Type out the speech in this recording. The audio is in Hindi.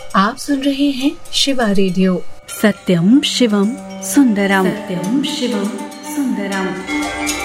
आप सुन रहे हैं शिवा रेडियो। सत्यम शिवम सुंदरम। सत्यम शिवम सुंदरम।